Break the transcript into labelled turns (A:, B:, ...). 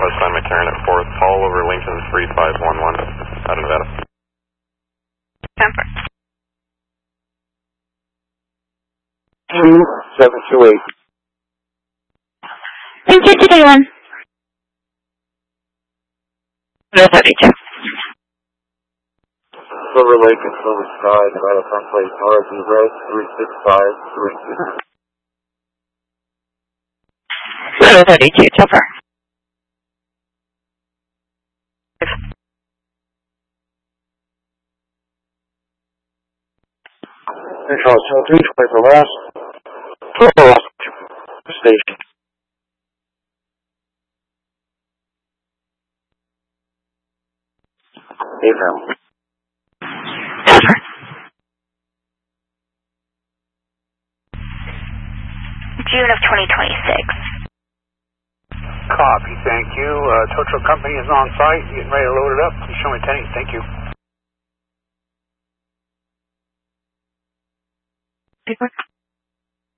A: Northwest on McCarran at 4th, Paul over Lincoln 3511, out of Nevada.
B: Temper.
C: 2728.
B: Thank you, today one. 32.
C: Silver Lake and Silver Sky, Nevada front plate north and red 36532.
B: 32, Temper.
C: Control 3, 20 for last. Station. April.
B: June of 2026.
D: Copy, thank you. Tow truck company is on site, getting ready to load it up. Please show me attending, thank you.
B: Paper.